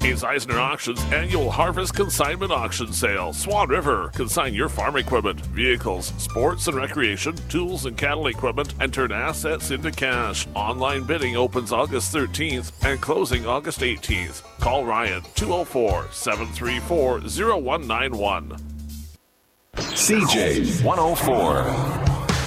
Hayes Eisner Auctions Annual Harvest Consignment Auction Sale. Swan River. Consign your farm equipment, vehicles, sports and recreation, tools and cattle equipment, and turn assets into cash. Online bidding opens August 13th and closing August 18th. Call Ryan 204-734-0191. CJ 104.